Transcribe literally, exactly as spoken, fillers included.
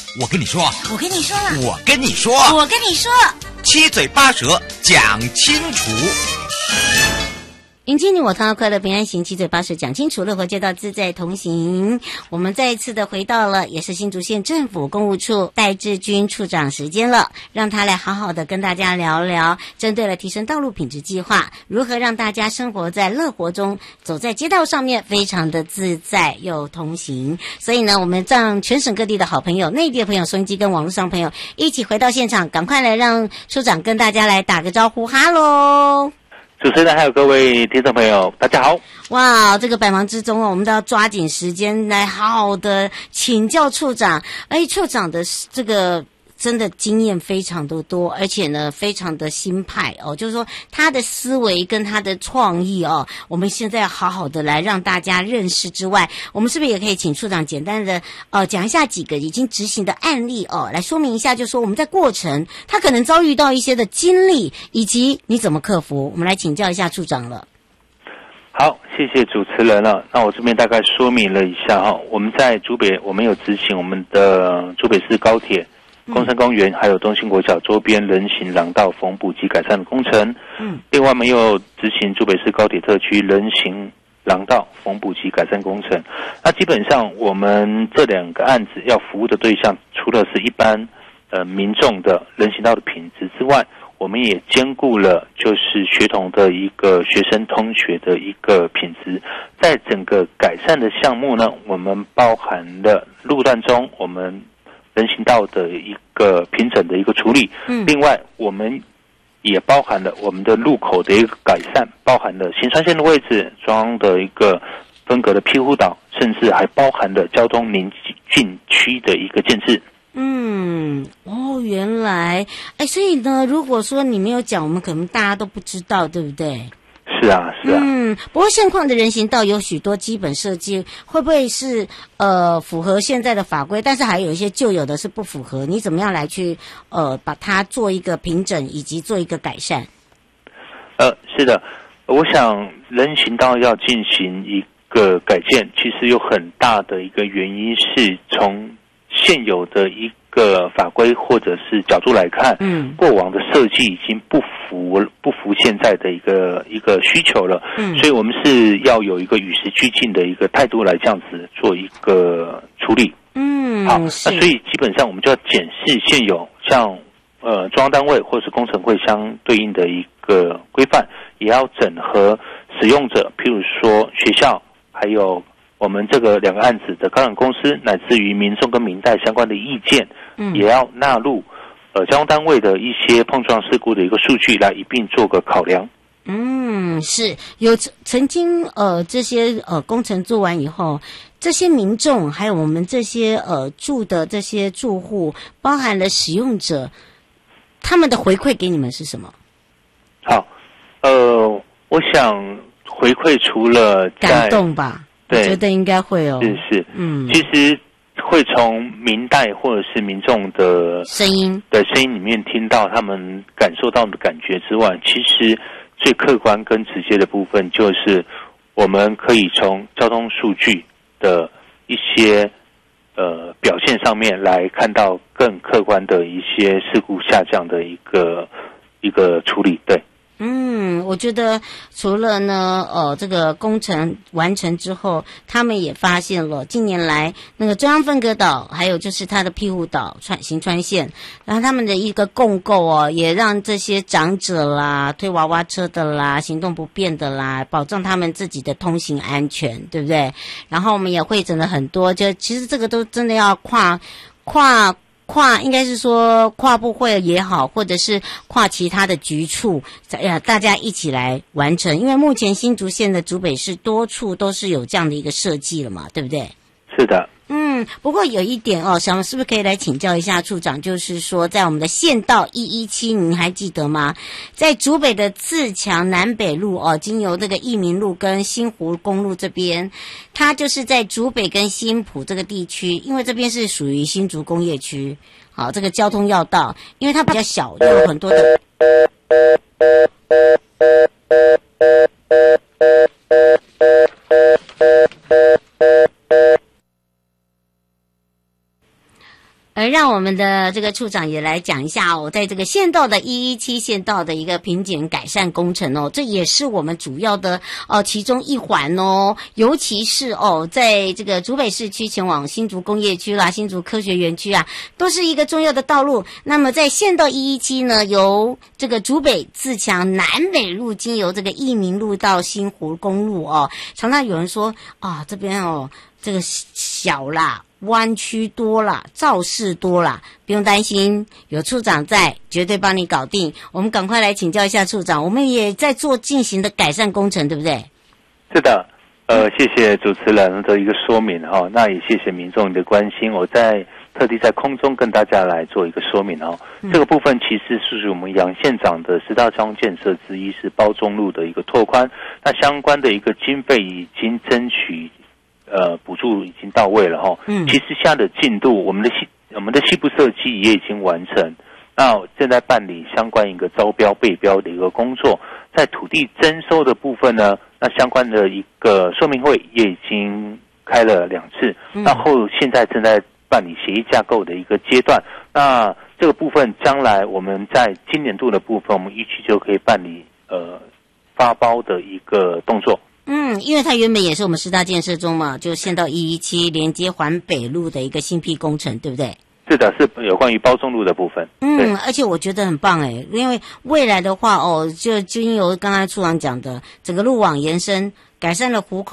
我跟你说， 我跟你说了， 我跟你说， 我跟你说， 七嘴八舌讲清楚。 迎接你我他快乐平安行，七嘴八舌讲清楚，乐活街道自在同行。我们再一次的回到了也是新竹县政府公务处戴志军处长时间了，让他来好好的跟大家聊聊针对了提升道路品质计划，如何让大家生活在乐活中，走在街道上面非常的自在又同行。所以呢，我们让全省各地的好朋友、内地的朋友、收音机跟网络上朋友一起回到现场，赶快来让处长跟大家来打个招呼。哈喽， 主持人还有各位听众朋友，大家好！ 哇，这个百忙之中哦，我们都要抓紧时间来好好的请教处长。哎，处长的这个真的经验非常的多，而且呢非常的新派哦，就是说他的思维跟他的创意哦，我们现在要好好的来让大家认识之外，我们是不是也可以请处长简单的呃讲一下几个已经执行的案例哦，来说明一下，就是说我们在过程他可能遭遇到一些的经历，以及你怎么克服，我们来请教一下处长了。 好，谢谢主持人了。那我这边大概说明了一下哈，我们在竹北，我们有执行我们的竹北市高铁、工程公园，还有东兴国小周边人行廊道缝补及改善的工程。嗯，另外我们又执行竹北市高铁特区人行廊道缝补及改善工程。那基本上我们这两个案子要服务的对象，除了是一般呃民众的人行道的品质之外，我们也兼顾了就是学童的一个学生通学的一个品质。在整个改善的项目呢，我们包含了路段中我们人行道的一个平整的一个处理，嗯，另外我们也包含了我们的路口的一个改善，包含了行船线的位置装的一个分隔的庇护岛，甚至还包含了交通宁静区的一个建制。 嗯，哦，原来，哎，所以呢，如果说你没有讲，我们可能大家都不知道，对不对？ 是啊，是啊。 嗯，不过现况的人行道有许多基本设计，会不会是呃符合现在的法规？但是还有一些旧有的是不符合，你怎么样来去呃把它做一个平整，以及做一个改善？ 呃，是的，我想人行道要进行一个改建，其实有很大的一个原因是从现有的一个法规或者是角度来看，嗯，过往的设计已经不符不符现在的一个一个需求了，嗯，所以我们是要有一个与时俱进的一个态度来这样子做一个处理，嗯，好，那所以基本上我们就要检视现有像呃中央单位或是工程会相对应的一个规范，也要整合使用者，譬如说学校还有我们这个两个案子的高管公司，乃至于民众跟民代相关的意见，嗯，也要纳入呃交通单位的一些碰撞事故的一个数据来一并做个考量。 嗯，是有曾经呃这些呃工程做完以后，这些民众还有我们这些呃住的这些住户，包含了使用者，他们的回馈给你们是什么？好， 呃，我想回馈除了在感动吧。 对， 我觉得应该会哦。 是是，嗯，其实会从民代或者是民众的声音的声音里面听到他们感受到的感觉之外，其实最客观跟直接的部分就是我们可以从交通数据的一些呃表现上面来看到更客观的一些事故下降的一个一个处理，对。 嗯，我觉得除了呢，呃，这个工程完成之后，他们也发现了近年来那个中央分隔岛，还有就是它的庇护岛、川行川线，然后他们的一个共构哦，也让这些长者啦、推娃娃车的啦、行动不便的啦，保障他们自己的通行安全，对不对？然后我们也会诊了很多，就其实这个都真的要跨跨。跨应该是说跨部会也好，或者是跨其他的局处，哎呀，大家一起来完成。因为目前新竹县的竹北市多处都是有这样的一个设计了嘛，对不对？ 是的。 嗯，不过有一点哦，想是不是可以来请教一下处长，就是说在我们的县道一一七，您还记得吗？在竹北的自强南北路哦，经由这个益民路跟新湖公路这边，它就是在竹北跟新埔这个地区，因为这边是属于新竹工业区，好，这个交通要道，因为它比较小，有很多的。 呃，让我们的这个处长也来讲一下哦，在这个县道的一一七县道的一个评检改善工程哦，这也是我们主要的哦其中一环哦，尤其是哦，在这个竹北市区前往新竹工业区啦、新竹科学园区啊，都是一个重要的道路。那么在县道一一七呢，由这个竹北自强南北路经由这个益民路到新湖公路哦，常常有人说啊，这边哦这个小啦。弯曲多了，肇事多了，不用担心，有处长在，绝对帮你搞定。我们赶快来请教一下处长，我们也在做进行的改善工程，对不对？ 是的，呃，谢谢主持人的一个说明哈、哦，那也谢谢民众的关心，我在特地在空中跟大家来做一个说明哦。嗯、这个部分其实是属于我们杨县长的十大交通建设之一，是包中路的一个拓宽，那相关的一个经费已经争取。呃，补助已经到位了哈。嗯，其实现在的进度，我们的西我们的西部设计也已经完成。那正在办理相关一个招标备标的一个工作，在土地征收的部分呢，那相关的一个说明会也已经开了两次。嗯、然后现在正在办理协议架构的一个阶段。那这个部分将来我们在今年度的部分，我们预期就可以办理呃发包的一个动作。 嗯，因为它原本也是我们十大建设中嘛，就县道一一七连接环北路的一个新辟工程，对不对？ 是的，是有关于包中路的部分。 嗯，而且我觉得很棒诶，因为未来的话哦，就经由刚才处长讲的整个路网延伸，改善了湖口。